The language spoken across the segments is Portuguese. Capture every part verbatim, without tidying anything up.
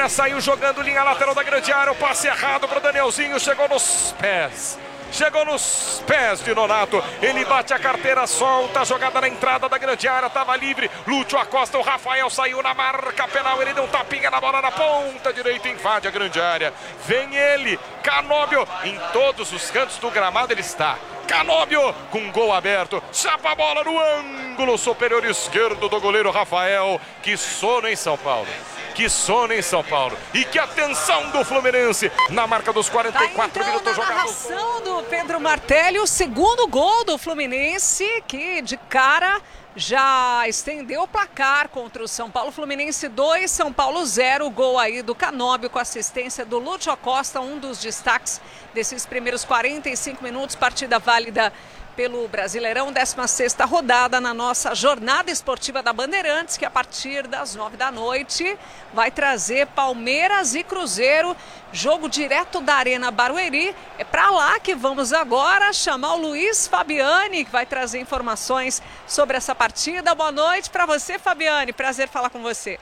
Agora saiu jogando linha lateral da grande área. O passe errado para o Danielzinho. Chegou nos pés. Chegou nos pés de Nonato. Ele bate a carteira, solta a jogada na entrada da grande área. Estava livre. Lúcio Acosta. O Rafael saiu na marca penal. Ele deu um tapinha na bola na ponta direita. Invade a grande área. Vem ele. Canóbio. Em todos os cantos do gramado ele está. Canóbio com gol aberto. Chapa a bola no ângulo superior esquerdo do goleiro Rafael. Que sono em São Paulo. Que sono em São Paulo. E que atenção do Fluminense na marca dos quarenta e quatro tá, então, minutos jogados. Narração do Pedro Martelli, o segundo gol do Fluminense, que de cara já estendeu o placar contra o São Paulo. Fluminense dois, São Paulo zero. Gol aí do Canóbio com assistência do Lúcio Acosta, um dos destaques desses primeiros quarenta e cinco minutos. Partida válida pelo Brasileirão, décima sexta rodada na nossa jornada esportiva da Bandeirantes, que a partir das nove da noite vai trazer Palmeiras e Cruzeiro, jogo direto da Arena Barueri. É para lá que vamos agora chamar o Luiz Fabiani, que vai trazer informações sobre essa partida. Boa noite para você, Fabiani, prazer falar com você.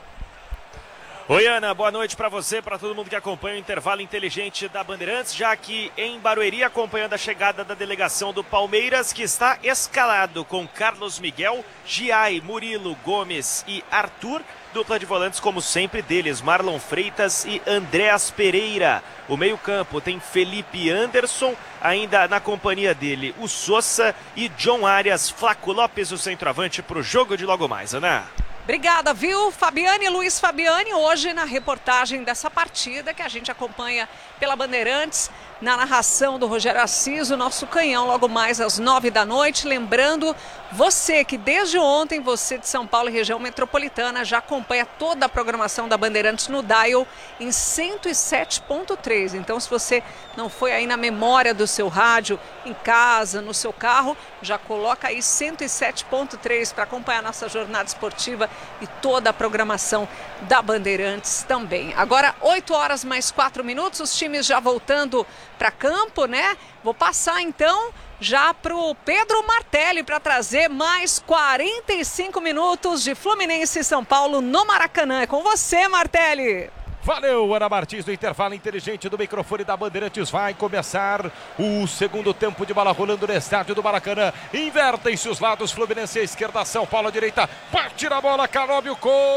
Oi, Ana, boa noite para você, para todo mundo que acompanha o intervalo inteligente da Bandeirantes, já aqui em Barueri, acompanhando a chegada da delegação do Palmeiras, que está escalado com Carlos Miguel, Giai, Murilo, Gomes e Arthur, dupla de volantes como sempre deles, Marlon Freitas e Andréas Pereira. O meio-campo tem Felipe Anderson, ainda na companhia dele o Sosa e John Arias, Flaco Lopes, o centroavante para o jogo de logo mais, Ana. Obrigada, viu, Fabiane, Luiz Fabiani, hoje na reportagem dessa partida que a gente acompanha pela Bandeirantes, na narração do Rogério Assis, o nosso canhão, logo mais às nove da noite. Lembrando, você que desde ontem, você de São Paulo e região metropolitana, já acompanha toda a programação da Bandeirantes no Dial em cento e sete ponto três. Então, se você não foi aí na memória do seu rádio, em casa, no seu carro, já coloca aí cento e sete ponto três para acompanhar nossa jornada esportiva e toda a programação da Bandeirantes também. Agora, oito horas mais quatro minutos, os times já voltando para campo, né? Vou passar então já para o Pedro Martelli para trazer mais quarenta e cinco minutos de Fluminense e São Paulo no Maracanã. É com você, Martelli. Valeu, Ana Martins, do intervalo inteligente do microfone da Bandeirantes. Vai começar o segundo tempo de bola rolando no estádio do Maracanã. Invertem-se os lados, Fluminense à esquerda, São Paulo à direita. Bate na bola, Canóbio.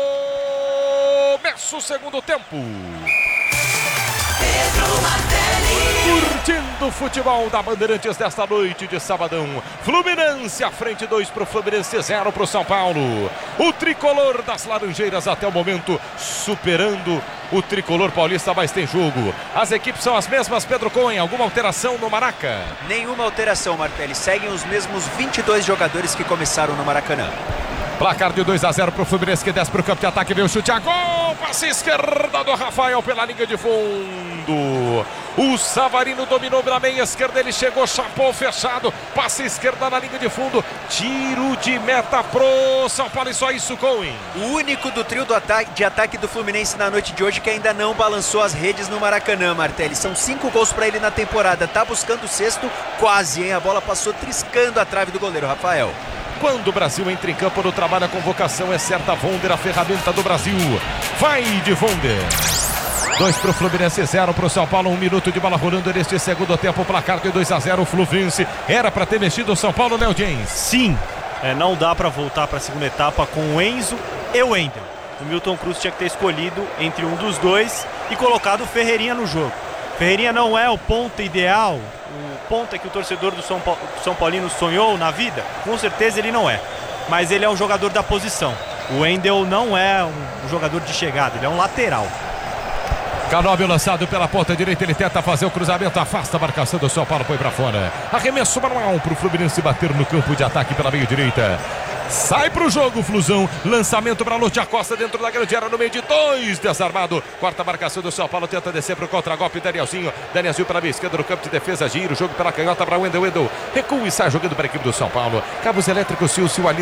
Começa o segundo tempo. Pedro Martelli. Curtindo o futebol da Bandeirantes desta noite de sabadão. Fluminense à frente, dois para o Fluminense, zero para o São Paulo. O tricolor das Laranjeiras até o momento superando o tricolor paulista, mas tem jogo. As equipes são as mesmas, Pedro Cohen. Alguma alteração no Maraca? Nenhuma alteração, Martelli. Seguem os mesmos vinte e dois jogadores que começaram no Maracanã. Placar de dois a zero para o Fluminense, que desce para o campo de ataque, veio o chute a gol, passe esquerda do Rafael pela linha de fundo. O Savarino dominou pela meia esquerda, ele chegou, chapou fechado, passe esquerda na linha de fundo, tiro de meta pro São Paulo, e só isso, Cohen. O único do trio do ataque, de ataque do Fluminense na noite de hoje que ainda não balançou as redes no Maracanã, Martelli. São cinco gols para ele na temporada, tá buscando o sexto, quase, hein? A bola passou triscando a trave do goleiro Rafael. Quando o Brasil entra em campo no trabalho, a convocação é certa. Vonder, a ferramenta do Brasil. Vai de Vonder. Dois para o Fluminense, zero para o São Paulo. Um minuto de bola rolando neste segundo tempo. Placar de dois a zero. O Fluminense era para ter mexido o São Paulo, né, James? Sim, é, não dá para voltar para a segunda etapa com o Enzo e o Wendel. O Milton Cruz tinha que ter escolhido entre um dos dois e colocado o Ferreirinha no jogo. Ferreirinha não é o ponta ideal, o ponta que o torcedor do São, Paulo, São Paulino sonhou na vida, com certeza ele não é, mas ele é um jogador da posição. O Wendel não é um, um jogador de chegada, ele é um lateral. Canóbio lançado pela ponta direita, ele tenta fazer o cruzamento, afasta a marcação do São Paulo, põe para fora. Arremesso manual para o Fluminense bater no campo de ataque pela meia direita. Sai pro jogo, Flusão. Lançamento para Lúcio Acosta dentro da grande área, no meio de dois, desarmado. Quarta marcação do São Paulo, tenta descer pro contra-golpe. Danielzinho, Danielzinho pela meia esquerda no campo de defesa, gira o jogo pela canhota para Wendel. Wendel recua e sai jogando para a equipe do São Paulo. Cabos elétricos, se o